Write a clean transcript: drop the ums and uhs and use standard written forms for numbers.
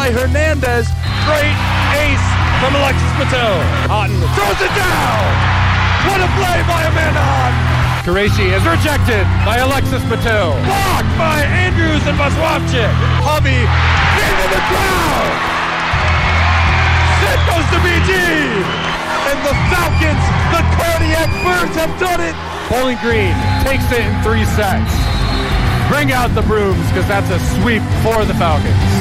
by Hernandez. Great ace from Alexis Matteau. Houghton throws it down. What a play by Amanda Houghton. Qureshi is rejected by Alexis Matteau. Blocked by Andrews and Masłowczyk. Hovey into the crowd. Set goes to BG. And the Falcons, the Cardiac Birds have done it. Bowling Green takes it in 3 sets. Bring out the brooms because that's a sweep for the Falcons.